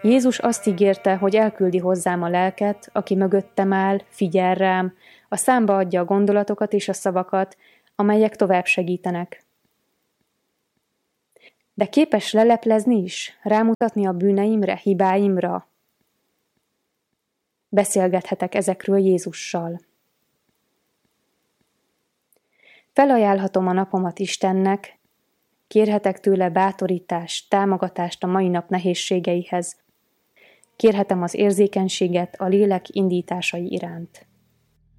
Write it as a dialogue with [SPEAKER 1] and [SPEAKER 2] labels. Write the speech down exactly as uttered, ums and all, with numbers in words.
[SPEAKER 1] Jézus azt ígérte, hogy elküldi hozzám a lelket, aki mögöttem áll, figyel rám, a számba adja a gondolatokat és a szavakat, amelyek tovább segítenek. De képes leleplezni is, rámutatni a bűneimre, hibáimra? Beszélgethetek ezekről Jézussal. Felajánlhatom a napomat Istennek, kérhetek tőle bátorítást, támogatást a mai nap nehézségeihez, kérhetem az érzékenységet a lélek indításai iránt.